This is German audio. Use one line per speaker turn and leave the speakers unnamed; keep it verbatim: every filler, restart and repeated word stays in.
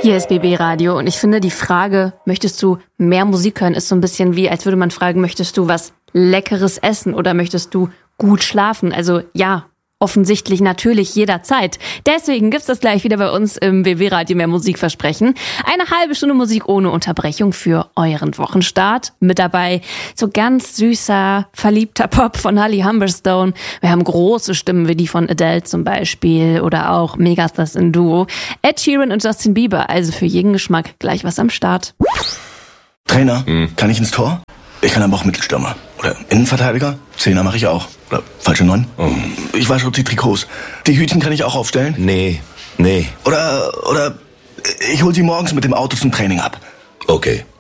Hier ist B B Radio und ich finde, die Frage, möchtest du mehr Musik hören, ist so ein bisschen wie, als würde man fragen, möchtest du was Leckeres essen oder möchtest du gut schlafen? Also ja, offensichtlich natürlich jederzeit. Deswegen gibt's das gleich wieder bei uns im B B Radio mehr Musik versprechen. Eine halbe Stunde Musik ohne Unterbrechung für euren Wochenstart. Mit dabei so ganz süßer, verliebter Pop von Holly Humberstone. Wir haben große Stimmen wie die von Adele zum Beispiel oder auch Megastars in Duo. Ed Sheeran und Justin Bieber, also für jeden Geschmack gleich was am Start.
Trainer, mhm. kann ich ins Tor? Ich kann aber auch Mittelstürmer. Oder Innenverteidiger? Zehner mache ich auch. Oder falsche Neun? Oh. Ich wasche die Trikots. Die Hütchen kann ich auch aufstellen?
Nee, nee.
Oder, oder ich hol sie morgens mit dem Auto zum Training ab.
Okay.